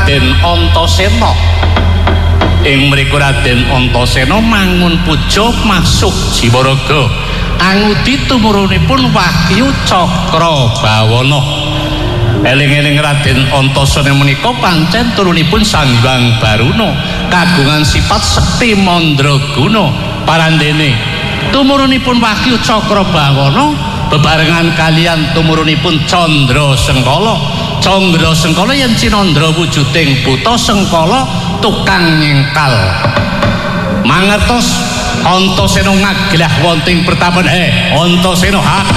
Raden Antasena. Ing mriku Raden Antasena mangun puja masuk Jiwaraga angudi tumurunipun Wahyu Cakrabawana. Eling-eling Raden Antasena menika pancen turunipun Sang Hyang Baruna kagungan sifat sekti mandraguna. Parandene tumurunipun Wahyu Cakrabawana bebarengan kalian tumurunipun Candra Sengkala. Candra Sengkala yen cinandra wujuding buta, Sengkala tukang nyengkal. Mangertos Antasena ngaglah wonten pertapan Antasena